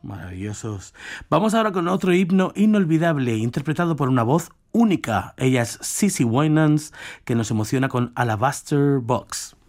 Maravillosos. Vamos ahora con otro himno inolvidable, interpretado por una voz única. Ella es CeCe Winans, que nos emociona con Alabaster Box.